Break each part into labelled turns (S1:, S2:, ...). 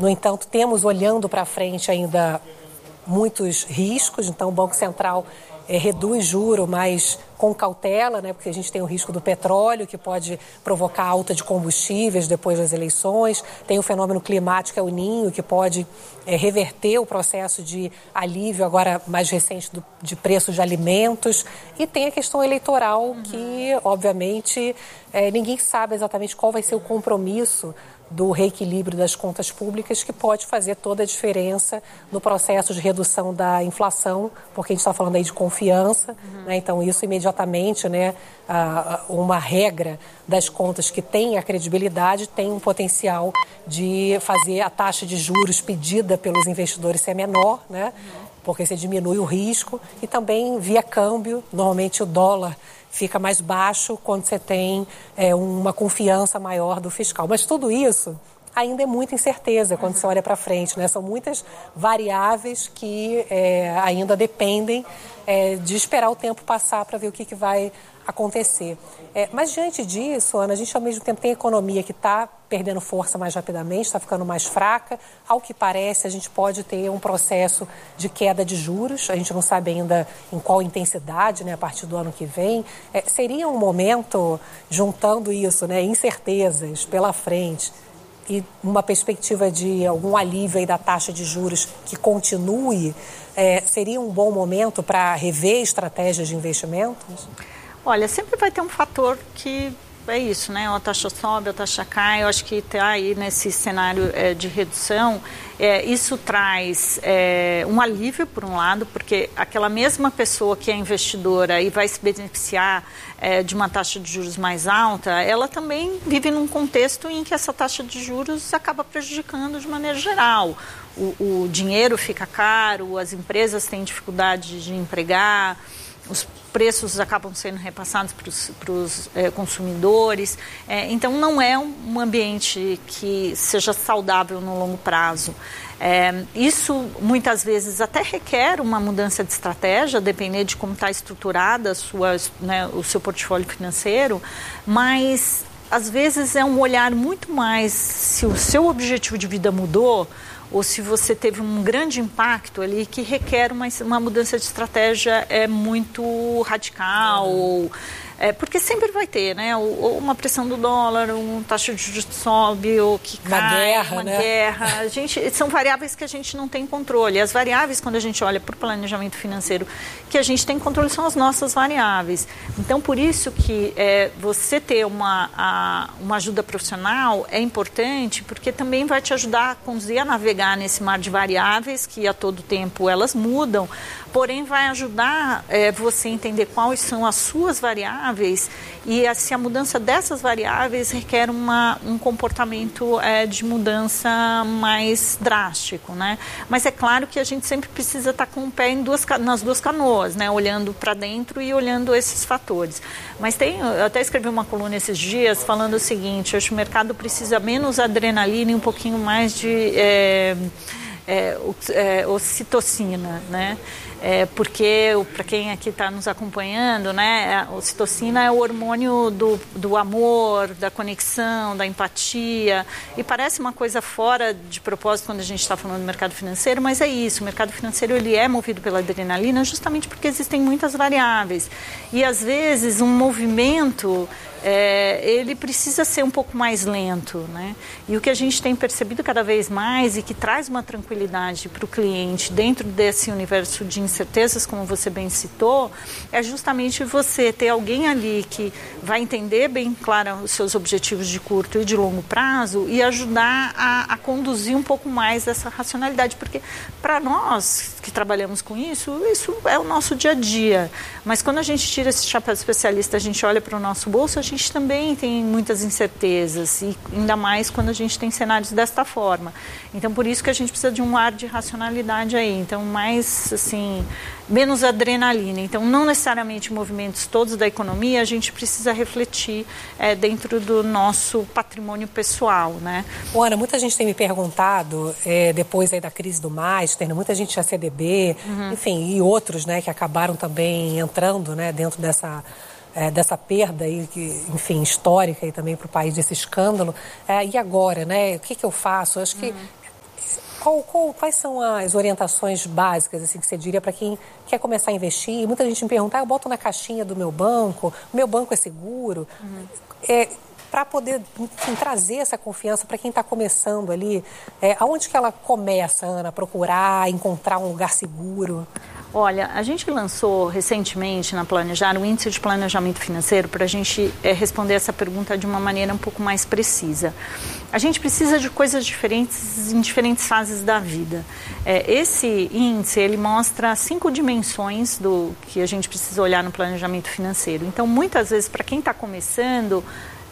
S1: No entanto, temos, olhando para frente, ainda muitos riscos. Então, o Banco Central reduz juro, mas com cautela, né? Porque a gente tem o risco do petróleo, que pode provocar alta de combustíveis depois das eleições. Tem o fenômeno climático, é o Ninho, que pode reverter o processo de alívio, agora mais recente, de preços de alimentos. E tem a questão eleitoral, que, obviamente, ninguém sabe exatamente qual vai ser o compromisso do reequilíbrio das contas públicas, que pode fazer toda a diferença no processo de redução da inflação, porque a gente está falando aí de confiança, né? Então isso imediatamente, né, uma regra das contas que tem a credibilidade tem um potencial de fazer a taxa de juros pedida pelos investidores ser menor, né? Porque você diminui o risco, e também via câmbio, normalmente o dólar fica mais baixo quando você tem uma confiança maior do fiscal. Mas tudo isso ainda é muita incerteza quando você olha para frente, né? São muitas variáveis que ainda dependem de esperar o tempo passar para ver o que vai acontecer. Mas diante disso, Ana, a gente ao mesmo tempo tem a economia que está perdendo força mais rapidamente, está ficando mais fraca. Ao que parece, a gente pode ter um processo de queda de juros. A gente não sabe ainda em qual intensidade, né, a partir do ano que vem. Seria um momento, juntando isso, né, incertezas pela frente, e uma perspectiva de algum alívio aí da taxa de juros que continue, seria um bom momento para rever estratégias de investimentos?
S2: Olha, sempre vai ter um fator que é isso, né? A taxa sobe, a taxa cai. Eu acho que está aí nesse cenário de redução. Isso traz um alívio, por um lado, porque aquela mesma pessoa que é investidora e vai se beneficiar de uma taxa de juros mais alta, ela também vive num contexto em que essa taxa de juros acaba prejudicando de maneira geral. O dinheiro fica caro, as empresas têm dificuldade de empregar, os preços acabam sendo repassados para os consumidores. Então, não é um ambiente que seja saudável no longo prazo. Isso, muitas vezes, até requer uma mudança de estratégia, dependendo de como está estruturada o seu portfólio financeiro, mas, às vezes, é um olhar muito mais se o seu objetivo de vida mudou, ou se você teve um grande impacto ali que requer uma mudança de estratégia muito radical, porque sempre vai ter, né? Ou uma pressão do dólar, uma taxa de juros sobe, ou que cai, uma guerra. São variáveis que a gente não tem controle. As variáveis, quando a gente olha para o planejamento financeiro, que a gente tem controle são as nossas variáveis. Então, por isso que você ter uma ajuda profissional é importante, porque também vai te ajudar a conduzir, a navegar nesse mar de variáveis, que a todo tempo elas mudam, porém vai ajudar você a entender quais são as suas variáveis e se a mudança dessas variáveis requer um comportamento de mudança mais drástico, né? Mas é claro que a gente sempre precisa estar com o pé nas duas canoas, né? Olhando para dentro e olhando esses fatores. Mas eu até escrevi uma coluna esses dias falando o seguinte: acho que o mercado precisa menos adrenalina e um pouquinho mais de ocitocina, né? Porque, para quem aqui está nos acompanhando, né, a ocitocina é o hormônio do amor, da conexão, da empatia, e parece uma coisa fora de propósito quando a gente está falando do mercado financeiro, mas é isso, o mercado financeiro ele é movido pela adrenalina justamente porque existem muitas variáveis, e às vezes um movimento ele precisa ser um pouco mais lento, né? E o que a gente tem percebido cada vez mais e que traz uma tranquilidade para o cliente dentro desse universo de incertezas, como você bem citou, é justamente você ter alguém ali que vai entender bem claro os seus objetivos de curto e de longo prazo e ajudar a conduzir um pouco mais essa racionalidade, porque para nós que trabalhamos com isso é o nosso dia a dia, mas quando a gente tira esse chapéu especialista, a gente olha para o nosso bolso, a gente também tem muitas incertezas, e ainda mais quando a gente tem cenários desta forma. Então, por isso que a gente precisa de um ar de racionalidade aí. Então, menos adrenalina. Então, não necessariamente movimentos todos da economia, a gente precisa refletir dentro do nosso patrimônio pessoal, né?
S1: Ana, muita gente tem me perguntado, depois aí da crise do Master, muita gente da CDB, enfim, e outros, né, que acabaram também entrando, né, dentro dessa perda aí, enfim, histórica e também para o país, desse escândalo. E agora, né? O que eu faço? Eu acho que Quais são as orientações básicas assim, que você diria para quem quer começar a investir? Muita gente me pergunta, eu boto na caixinha do meu banco é seguro? Para poder, enfim, trazer essa confiança para quem está começando ali, aonde que ela começa, Ana, a procurar, encontrar um lugar seguro?
S2: Olha, a gente lançou recentemente na Planejar o índice de planejamento financeiro para a gente responder essa pergunta de uma maneira um pouco mais precisa. A gente precisa de coisas diferentes em diferentes fases da vida. Esse índice, ele mostra 5 dimensões do que a gente precisa olhar no planejamento financeiro. Então, muitas vezes, para quem está começando,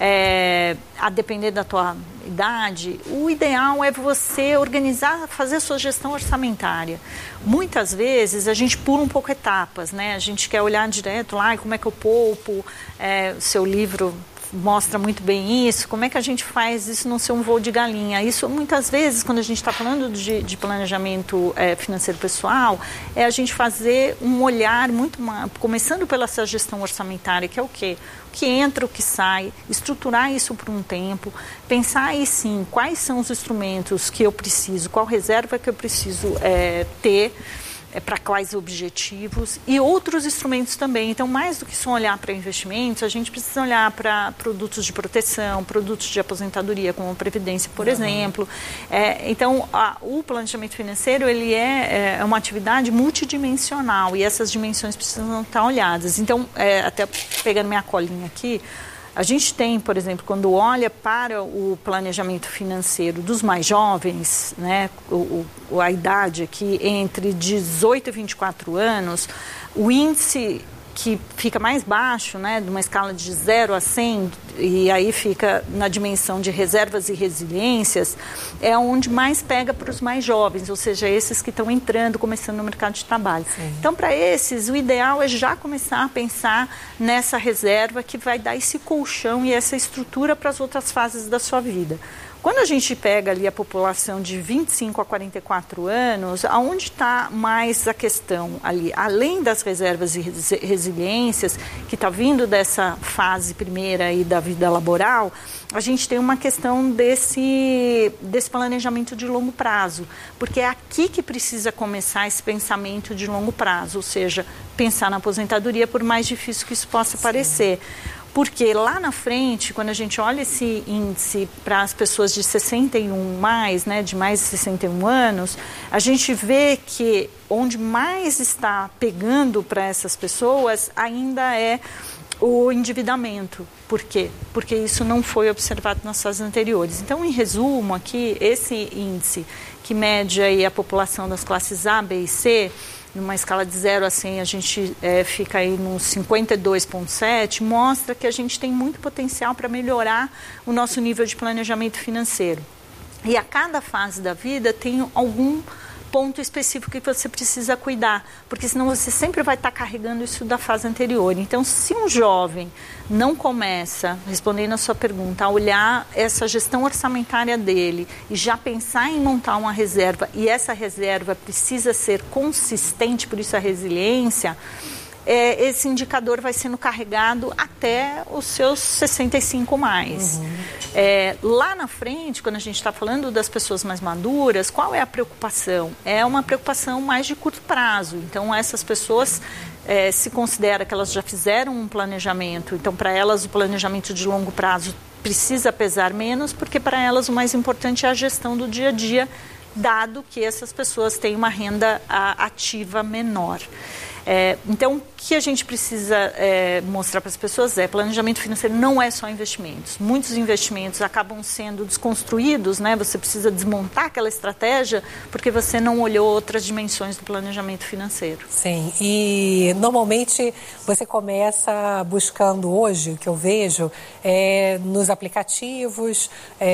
S2: a depender da tua idade, o ideal é você organizar, fazer a sua gestão orçamentária. Muitas vezes a gente pula um pouco etapas, né? A gente quer olhar direto lá, como é que eu poupo, o seu livro mostra muito bem isso, como é que a gente faz isso não ser um voo de galinha. Isso, muitas vezes, quando a gente está falando de planejamento financeiro pessoal, é a gente fazer um olhar muito mais, começando pela essa gestão orçamentária, que é o quê? O que entra, o que sai, estruturar isso por um tempo, pensar aí sim, quais são os instrumentos que eu preciso, qual reserva que eu preciso ter, para quais objetivos e outros instrumentos também. Então, mais do que só olhar para investimentos, a gente precisa olhar para produtos de proteção, produtos de aposentadoria, como a Previdência, por exemplo. Então, o planejamento financeiro, ele é uma atividade multidimensional e essas dimensões precisam estar olhadas. Então, até pegando minha colinha aqui, a gente tem, por exemplo, quando olha para o planejamento financeiro dos mais jovens, né, a idade aqui entre 18 e 24 anos, o índice que fica mais baixo, né, de uma escala de 0 a 100, e aí fica na dimensão de reservas e resiliências, é onde mais pega para os mais jovens, ou seja, esses que estão entrando, começando no mercado de trabalho. Sim. Então, para esses, o ideal é já começar a pensar nessa reserva que vai dar esse colchão e essa estrutura para as outras fases da sua vida. Quando a gente pega ali a população de 25 a 44 anos, aonde está mais a questão ali? Além das reservas e resiliências, que está vindo dessa fase primeira aí da vida laboral, a gente tem uma questão desse planejamento de longo prazo, porque é aqui que precisa começar esse pensamento de longo prazo, ou seja, pensar na aposentadoria, por mais difícil que isso possa parecer. Porque lá na frente, quando a gente olha esse índice para as pessoas de 61 mais, né, de mais de 61 anos, a gente vê que onde mais está pegando para essas pessoas ainda é o endividamento. Por quê? Porque isso não foi observado nas fases anteriores. Então, em resumo, aqui, esse índice que mede aí a população das classes A, B e C, numa escala de 0 a 100, a gente fica aí no 52,7, mostra que a gente tem muito potencial para melhorar o nosso nível de planejamento financeiro. E a cada fase da vida tem algum ponto específico que você precisa cuidar, porque senão você sempre vai estar carregando isso da fase anterior. Então, se um jovem não começa, respondendo a sua pergunta, a olhar essa gestão orçamentária dele e já pensar em montar uma reserva, e essa reserva precisa ser consistente, por isso a resiliência, esse indicador vai sendo carregado até os seus 65 mais. Lá na frente, quando a gente está falando das pessoas mais maduras, qual é a preocupação? É uma preocupação mais de curto prazo. Então, essas pessoas se considera que elas já fizeram um planejamento. Então, para elas, o planejamento de longo prazo precisa pesar menos, porque para elas o mais importante é a gestão do dia a dia, dado que essas pessoas têm uma renda ativa menor. Então, o que a gente precisa mostrar para as pessoas planejamento financeiro não é só investimentos. Muitos investimentos acabam sendo desconstruídos, né? Você precisa desmontar aquela estratégia porque você não olhou outras dimensões do planejamento financeiro.
S1: Sim, e normalmente você começa buscando hoje, o que eu vejo, nos aplicativos,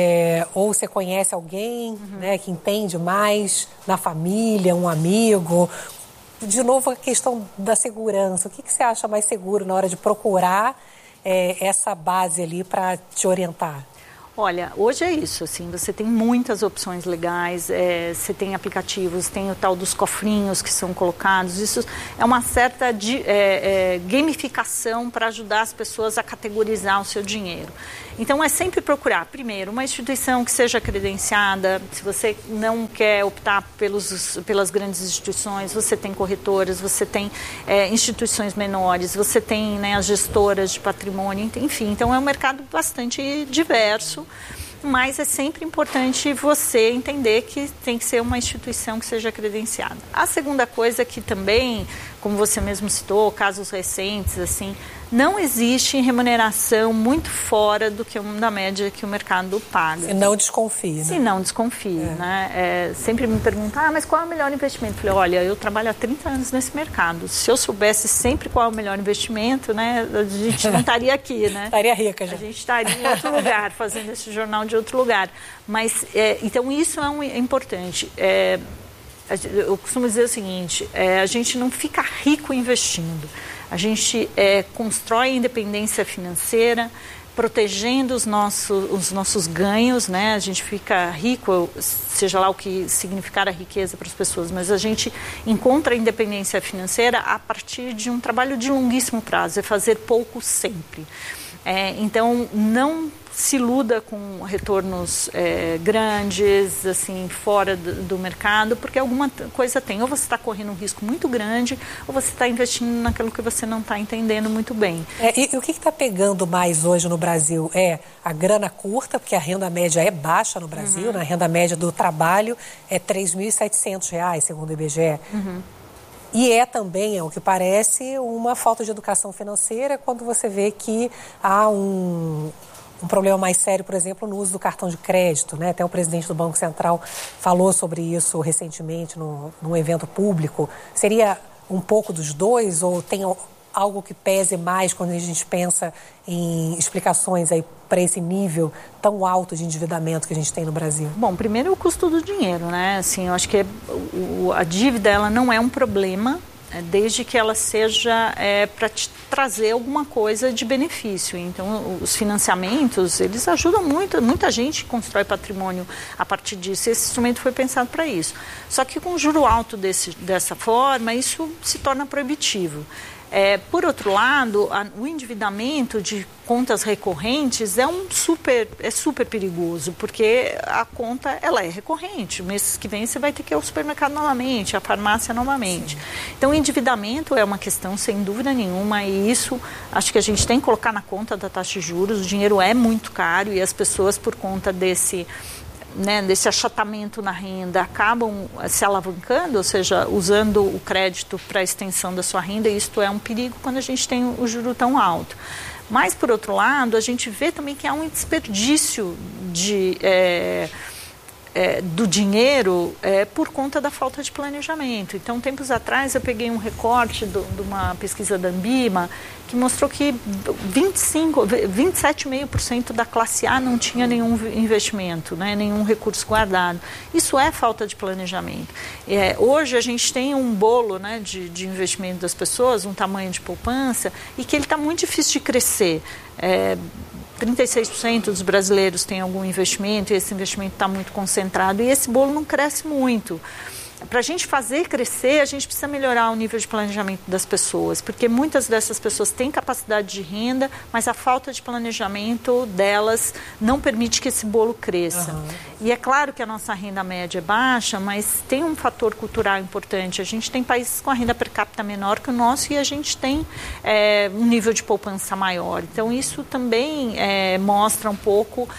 S1: ou você conhece alguém, né, que entende mais, na família, um amigo. De novo, a questão da segurança. O que você acha mais seguro na hora de procurar essa base ali para te orientar?
S2: Olha, hoje é isso, assim, você tem muitas opções legais, você tem aplicativos, tem o tal dos cofrinhos que são colocados, isso é uma certa gamificação para ajudar as pessoas a categorizar o seu dinheiro. Então, é sempre procurar, primeiro, uma instituição que seja credenciada. Se você não quer optar pelas grandes instituições, você tem corretoras, você tem instituições menores, você tem, né, as gestoras de patrimônio, enfim. Então, é um mercado bastante diverso, mas é sempre importante você entender que tem que ser uma instituição que seja credenciada. A segunda coisa que também, como você mesmo citou, casos recentes, assim, não existe remuneração muito fora da média que o mercado paga.
S1: Se não desconfie, né?
S2: Se não desconfie, né? Sempre me perguntam, mas qual é o melhor investimento? Eu falei, olha, eu trabalho há 30 anos nesse mercado. Se eu soubesse sempre qual é o melhor investimento, né, a gente não estaria aqui, né?
S1: Estaria rica já.
S2: A gente estaria em outro lugar, fazendo esse jornal de outro lugar. Mas, então, isso é importante. Eu costumo dizer o seguinte, a gente não fica rico investindo. A gente constrói independência financeira, protegendo os nossos ganhos, né? A gente fica rico, seja lá o que significar a riqueza para as pessoas, mas a gente encontra a independência financeira a partir de um trabalho de longuíssimo prazo, é fazer pouco sempre. Então, não se iluda com retornos grandes, assim, fora do mercado, porque alguma coisa tem. Ou você está correndo um risco muito grande, ou você está investindo naquilo que você não está entendendo muito bem.
S1: E o que está pegando mais hoje no Brasil? É a grana curta, porque a renda média é baixa no Brasil, né? A renda média do trabalho é R$ 3.700, segundo o IBGE. E também, ao que parece, uma falta de educação financeira quando você vê que há um problema mais sério, por exemplo, no uso do cartão de crédito, né? Até o presidente do Banco Central falou sobre isso recentemente num evento público. Seria um pouco dos dois ou tem algo que pese mais quando a gente pensa em explicações aí para esse nível tão alto de endividamento que a gente tem no Brasil?
S2: Bom, primeiro o custo do dinheiro, né? Assim, eu acho que a dívida ela não é um problema, desde que ela seja para te trazer alguma coisa de benefício. Então, os financiamentos, eles ajudam muito, muita gente constrói patrimônio a partir disso. Esse instrumento foi pensado para isso. Só que com o juro alto dessa forma, isso se torna proibitivo. Por outro lado, o endividamento de contas recorrentes é super perigoso, porque a conta ela é recorrente. Meses que vem você vai ter que ir ao supermercado novamente, à farmácia novamente. Sim. Então, o endividamento é uma questão, sem dúvida nenhuma, e isso acho que a gente tem que colocar na conta da taxa de juros. O dinheiro é muito caro e as pessoas, por conta desse achatamento na renda, acabam se alavancando, ou seja, usando o crédito para a extensão da sua renda, e isto é um perigo quando a gente tem o juro tão alto. Mas, por outro lado, a gente vê também que há um desperdício do dinheiro por conta da falta de planejamento. Então, tempos atrás, eu peguei um recorte de uma pesquisa da Ambima que mostrou que 27,5% da classe A não tinha nenhum investimento, né, nenhum recurso guardado. Isso é falta de planejamento. Hoje, a gente tem um bolo, né, de investimento das pessoas, um tamanho de poupança, e que ele está muito difícil de crescer. 36% dos brasileiros têm algum investimento e esse investimento está muito concentrado e esse bolo não cresce muito. Para a gente fazer crescer, a gente precisa melhorar o nível de planejamento das pessoas, porque muitas dessas pessoas têm capacidade de renda, mas a falta de planejamento delas não permite que esse bolo cresça. E é claro que a nossa renda média é baixa, mas tem um fator cultural importante. A gente tem países com a renda per capita menor que o nosso e a gente tem um nível de poupança maior. Então, isso também mostra um pouco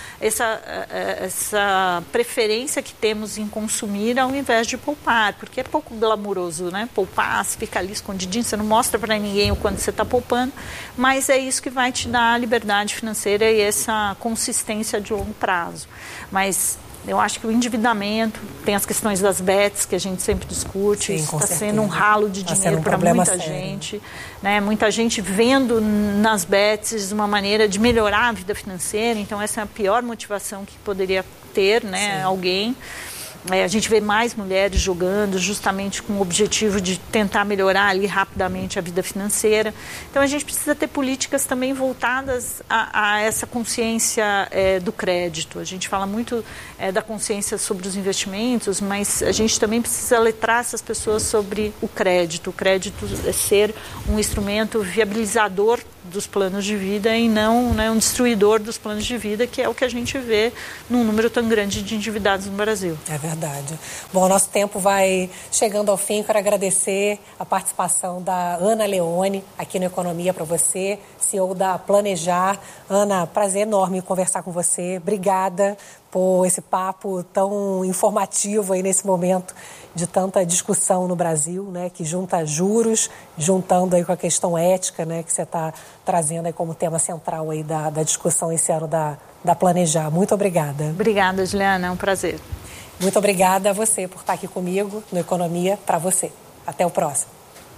S2: essa preferência que temos em consumir ao invés de poupar. Porque é pouco glamuroso, né? Poupar, você fica ali escondidinho, você não mostra para ninguém o quanto você está poupando, mas é isso que vai te dar a liberdade financeira e essa consistência de longo prazo. Mas eu acho que o endividamento, tem as questões das bets que a gente sempre discute, isso está sendo um ralo de dinheiro para muita gente, né? Muita gente vendo nas bets uma maneira de melhorar a vida financeira, então essa é a pior motivação que poderia ter, né? Alguém. A gente vê mais mulheres jogando justamente com o objetivo de tentar melhorar ali rapidamente a vida financeira. Então a gente precisa ter políticas também voltadas a essa consciência do crédito. A gente fala muito da consciência sobre os investimentos, mas a gente também precisa letrar essas pessoas sobre o crédito. O crédito é ser um instrumento viabilizador dos planos de vida e não, né, um destruidor dos planos de vida, que é o que a gente vê num número tão grande de endividados no Brasil.
S1: É verdade. Bom, o nosso tempo vai chegando ao fim. Quero agradecer a participação da Ana Leone aqui no Economia para você, CEO da Planejar. Ana, prazer enorme conversar com você. Obrigada por esse papo tão informativo aí nesse momento de tanta discussão no Brasil, né, que junta juros, juntando aí com a questão ética, né, que você está trazendo aí como tema central aí da discussão esse ano da Planejar. Muito obrigada.
S2: Obrigada, Juliana, é um prazer.
S1: Muito obrigada a você por estar aqui comigo no Economia para você. Até o próximo.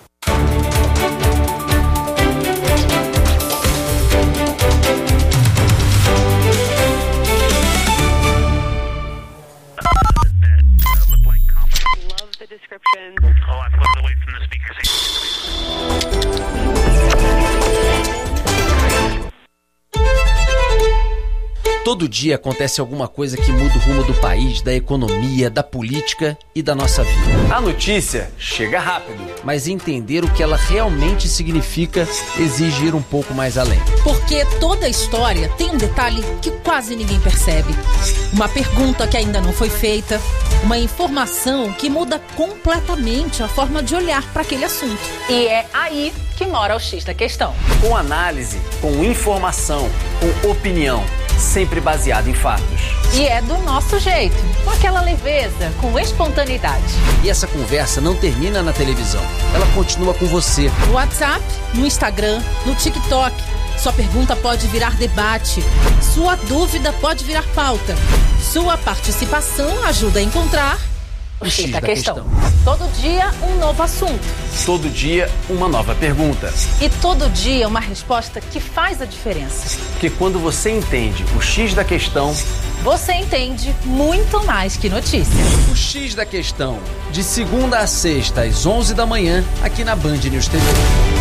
S3: Description. Oh, I flipped away from the speakers.
S4: Todo dia acontece alguma coisa que muda o rumo do país, da economia, da política e da nossa vida.
S5: A notícia chega rápido.
S4: Mas entender o que ela realmente significa exige ir um pouco mais além.
S6: Porque toda história tem um detalhe que quase ninguém percebe. Uma pergunta que ainda não foi feita, uma informação que muda completamente a forma de olhar para aquele assunto.
S7: E é aí que mora o X da questão.
S5: Com análise, com informação, com opinião, sempre baseado em fatos.
S7: E é do nosso jeito, com aquela leveza, com espontaneidade.
S4: E essa conversa não termina na televisão, ela continua com você.
S6: No WhatsApp, no Instagram, no TikTok. Sua pergunta pode virar debate, sua dúvida pode virar pauta. Sua participação ajuda a encontrar
S7: o X da questão. Todo dia um novo assunto.
S5: Todo dia uma nova pergunta.
S7: E todo dia uma resposta que faz a diferença.
S5: Porque quando você entende o X da questão,
S7: você entende muito mais que notícia.
S4: O X da questão, de segunda a sexta às 11 da manhã, aqui na Band News TV.